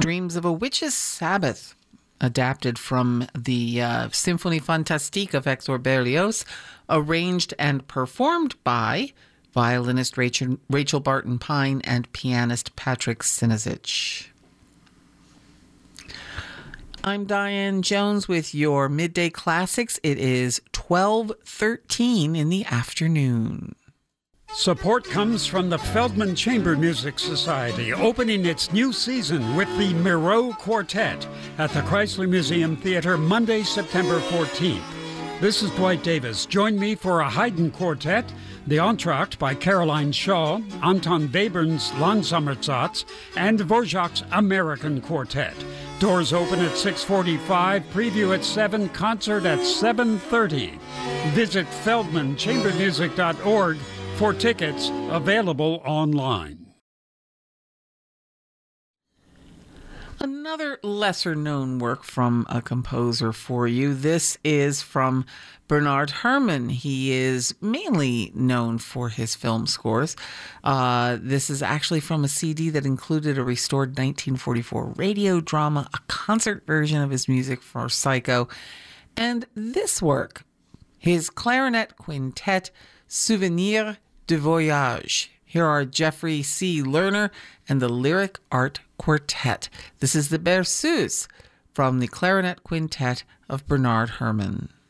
Dreams of a Witch's Sabbath, adapted from the Symphonie Fantastique of Hector Berlioz, arranged and performed by violinist Rachel Barton Pine and pianist Patrick Sinasic. I'm Diane Jones with your Midday Classics. It is 12:13 in the afternoon. Support comes from the Feldman Chamber Music Society, opening its new season with the Miro Quartet at the Chrysler Museum Theater Monday, September 14th. This is Dwight Davis. Join me for a Haydn Quartet, the Entr'acte by Caroline Shaw, Anton Webern's Langsammersatz, and Dvorak's American Quartet. Doors open at 6:45, preview at 7, concert at 7:30. Visit feldmanchambermusic.org for tickets, available online. Another lesser-known work from a composer for you. This is from Bernard Herrmann. He is mainly known for his film scores. This is actually from a CD that included a restored 1944 radio drama, a concert version of his music for Psycho, and this work, his clarinet quintet, Souvenir de Voyage. Here are Jeffrey C. Lerner and the Lyric Art Quartet. This is the Berceuse from the Clarinet Quintet of Bernard Herrmann.